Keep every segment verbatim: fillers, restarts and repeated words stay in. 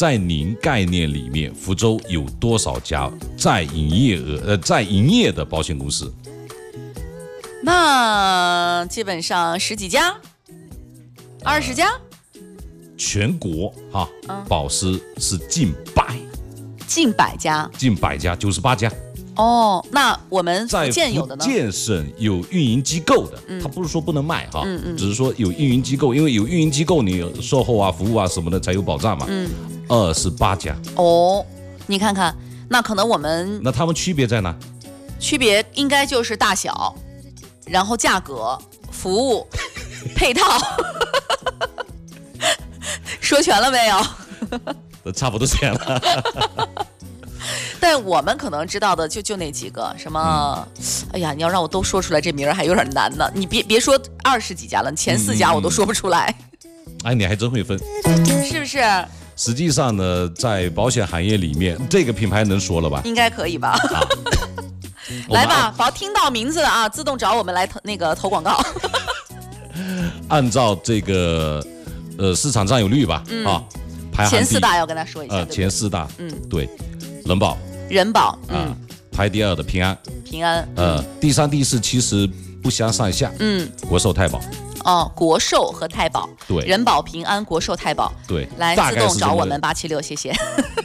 在您概念里面，福州有多少家在营业额呃在营业的保险公司？ 那基本上十几家，二十家。 全国啊，嗯、保司是近百， 近百家， 近百家，九十八家。 哦，那我们福建有的呢？ 在福建省有运营机构的，嗯、他不是说不能卖哈，嗯嗯、只是说有运营机构，因为有运营机构，你售后啊、服务啊什么的才有保障嘛。嗯，二十八家。 哦，你看看，那可能我们那他们区别在哪？ 区别应该就是大小，然后价格、服务、配套。说全了没有？ 差不多全了。 但我们可能知道的就就那几个，什么，嗯、哎呀，你要让我都说出来，这名儿还有点难呢。你别别说二十几家了，前四家我都说不出来。 嗯、哎，你还真会分， 是不是？ 实际上呢，在保险行业里面，这个品牌能说了吧？ 应该可以吧？啊、来吧，只要听到名字了啊，自动找我们来投那个投广告。 按照这个。呃，市场占有率吧，嗯、啊，排行前四大要跟他说一下， 呃，前四大，嗯，对，人保， 人保，嗯、 啊，排第二的平安， 平安， 呃，第三、第四其实不相上下，嗯，国寿、太保， 哦，国寿和太保， 对， 人保、平安、国寿、太保， 对， 来自动找我们八七六，谢谢。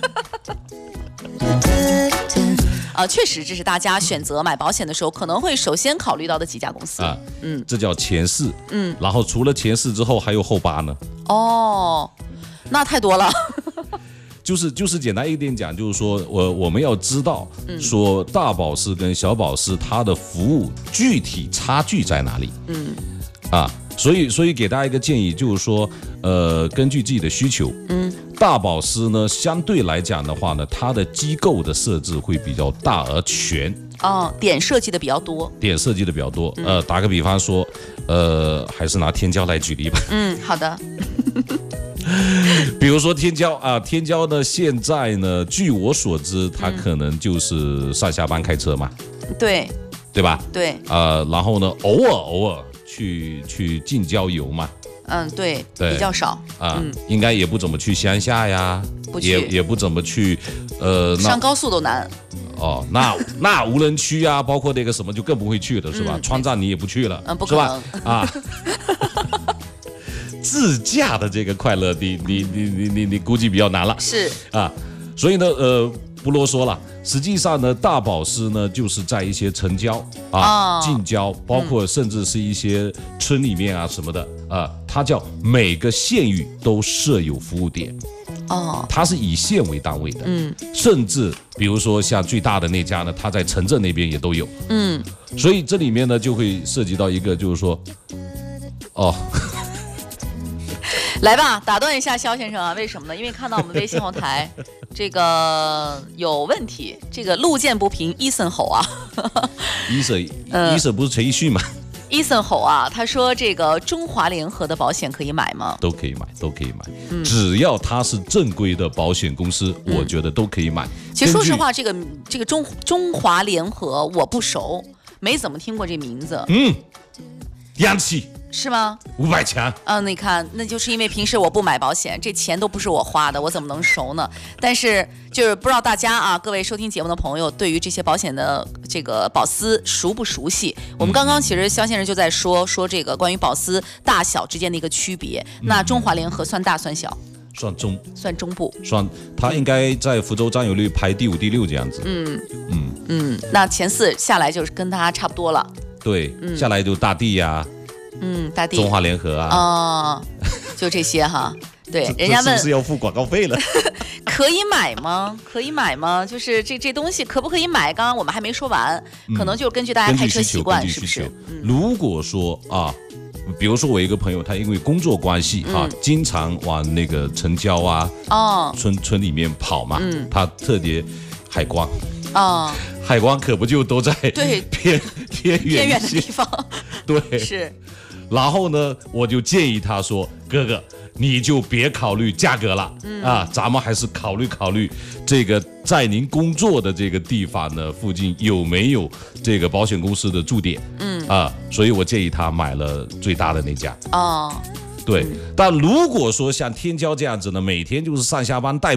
啊，确实，这是大家选择买保险的时候可能会首先考虑到的几家公司啊， 嗯，这叫前四，嗯，然后除了前四之后还有后八呢。 哦，那太多了。 就是就是简单一点讲，就是说我我们要知道，说大保司跟小保司它的服务具体差距在哪里，嗯，啊，所以所以给大家一个建议，就是说，呃，根据自己的需求，嗯。大保司呢，相对来讲的话呢，它的机构的设置会比较大而全。 哦，点设计的比较多。点设计的比较多。嗯、呃，打个比方说，呃，还是拿天骄来举例吧。 嗯，好的。 比如说天骄啊，天骄呢，现在呢，据我所知，它可能就是上下班开车嘛。 对。 对吧？ 对。 呃，然后呢，偶尔偶尔去去近郊游嘛。 嗯，对，对，比较少啊，嗯、应该也不怎么去乡下呀， 不去， 也也不怎么去，呃， 上高速都难。 哦，那那无人区啊，包括那个什么就更不会去了，是吧？嗯、川藏你也不去了， 嗯，不可能是吧？啊，自驾的这个快乐，你你你你你你估计比较难了， 是啊，所以呢，呃，不啰嗦了。实际上呢，大保司呢，就是在一些城郊啊、哦、近郊，包括甚至是一些村里面啊什么的啊、呃，它叫每个县域都设有服务点。哦，它是以县为单位的。嗯，甚至比如说像最大的那家呢，它在城镇那边也都有。嗯，所以这里面呢就会涉及到一个，就是说，哦。 来吧，打断一下肖先生啊，为什么呢？因为看到我们微信后台这个有问题，这个路见不平伊森吼啊。 伊森，伊森不是陈奕迅吗？ 伊森吼啊，他说这个中华联合的保险可以买吗？ 都可以买，都可以买，嗯、只要它是正规的保险公司，嗯、我觉得都可以买。 其实说实话，这个这个中中华联合我不熟，没怎么听过这名字。 嗯，洋气。 是吗？ 五百强。 嗯，你看，那就是因为平时我不买保险，这钱都不是我花的，我怎么能熟呢？但是就是不知道大家啊，各位收听节目的朋友，对于这些保险的这个保司熟不熟悉？我们刚刚其实肖先生就在说说这个关于保司大小之间的一个区别。那中华联合算大算小？ 算中， 算中部， 算它应该在福州占有率排第五、第六这样子。嗯嗯嗯，那前四下来就是跟它差不多了。 对，嗯、下来就大地呀、啊。 嗯，大地、 中华联合啊， 哦，就这些哈。对，人家问是不是要付广告费了？ 可以买吗？可以买吗？就是这这东西可不可以买？刚刚我们还没说完，嗯、可能就根据大家开车习惯，是不是？ 嗯、如果说啊，比如说我一个朋友，他因为工作关系啊，嗯、经常往那个城郊啊、哦、村村里面跑嘛，嗯、他特别海光啊。哦海光可不就都在对偏偏远偏远的地方， 对是。 然后呢，我就建议他说：“哥哥，你就别考虑价格了，嗯、啊，咱们还是考虑考虑这个在您工作的这个地方呢附近有没有这个保险公司的驻点，嗯啊，所以我建议他买了最大的那家。哦，对。但如果说像天骄这样子呢，每天就是上下班带。